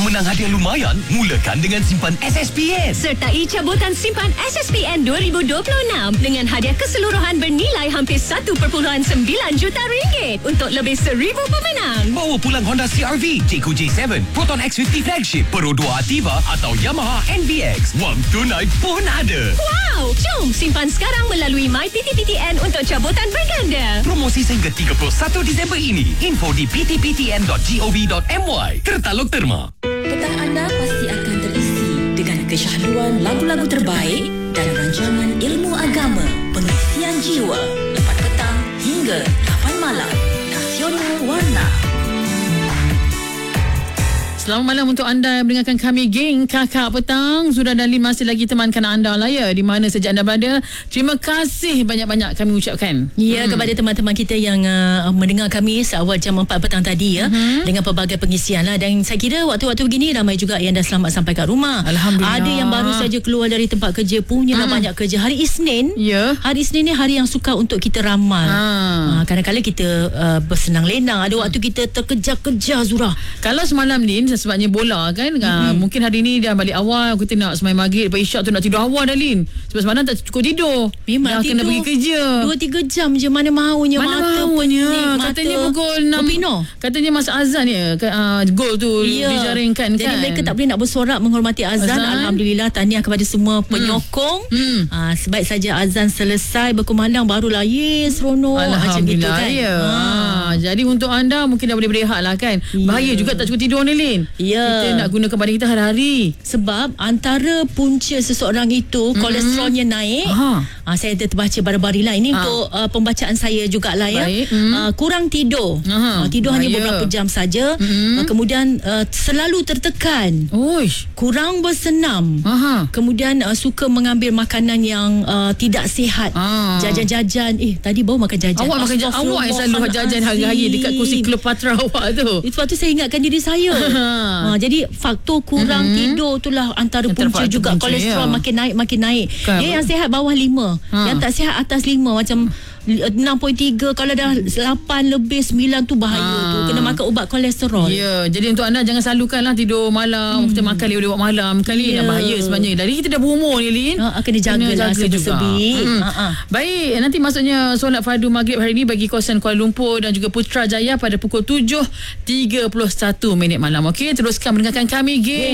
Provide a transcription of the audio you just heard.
menang hadiah lumayan? Mulakan dengan simpan SSPN. Sertai cabutan simpan SSPN 2026 dengan hadiah keseluruhan bernilai hampir 1.9 juta ringgit untuk lebih 1,000 pemenang. Bawa pulang Honda CR-V, Jayco J7, Proton X50 Flagship, Pro 2 Ativa atau Yamaha NVX. Wang tunai pun ada. Wow! Jom simpan sekarang melalui MyPTPTN untuk cabutan berganda. Promosi sehingga 31 Disember ini. Info di ptptn.gov.my. Tertaluk terma. Petang anda pasti akan terisi dengan kesyahduan lagu-lagu terbaik dan rancangan ilmu agama, pengisian jiwa, lepas petang hingga 8 malam. Nasional Warna. Selamat malam untuk anda yang mendengarkan kami, geng Kakak Petang. Sudah dan Lin masih lagi temankan anda lah ya, di mana saja anda berada. Terima kasih banyak-banyak kami ucapkan. Ya, kepada teman-teman kita yang mendengar kami seawal jam 4 petang tadi ya, dengan pelbagai pengisian lah. Dan saya kira waktu-waktu begini ramai juga yang dah selamat sampai kat rumah. Alhamdulillah. Ada yang baru saja keluar dari tempat kerja, punya banyak kerja. Hari Isnin, hari Isnin ni hari yang suka untuk kita ramal. Kadang-kadang kita bersenang lenang. Ada waktu kita terkejar-kejar, Zura. Kalau semalam Lin, sebabnya bola kan, mungkin hari ni dah balik awal, kita nak sembahyang maghrib, lepas isyak tu nak tidur awal dah Lin, sebab semalam tak cukup tidur. Memang dah kena pergi kerja 2-3 jam je, mana maunya. Mata pening, katanya pukul 6 katanya masa azan ya, gol tu dijaringkan kan. Jadi mereka tak boleh nak bersorak menghormati azan. Alhamdulillah, tahniah kepada semua penyokong. Sebaik saja azan selesai berkumandang, barulah seronok. Alhamdulillah macam gitu, ya. kan? Jadi untuk anda mungkin dah boleh berehat lah kan. Bahaya juga tak cukup tidur ni Lin. Kita nak gunakan badan kita hari-hari. Sebab antara punca seseorang itu kolesterolnya naik. Saya ada terbaca baru-baru lah. Ini untuk pembacaan saya jugalah ya. Kurang tidur. Tidur hanya beberapa jam saja. Kemudian selalu tertekan. Kurang bersenam. Kemudian suka mengambil makanan yang tidak sihat. Jajan-jajan. Tadi baru makan jajan. Awak selalu jajan hari-hari dekat kursi Cleopatra awak tu. Itu waktu saya ingatkan diri saya. Jadi faktor kurang tidur itulah antara punca juga kolesterol makin naik. Dia yang sihat bawah 5, yang tak sihat atas 5, macam 6.3. Kalau dah 8 lebih 9 tu bahaya tu, kena makan ubat kolesterol. Jadi untuk anda jangan selalukanlah tidur malam. Kita makan lewat malam kali nak bahaya sebenarnya. Dari kita dah berumur ni Lin, kena jagalah sebi-sebi. Baik, nanti maksudnya solat fardu maghrib hari ni bagi kawasan Kuala Lumpur dan juga Putrajaya pada pukul 7.31 malam. Okey, teruskan mendengarkan kami, geng.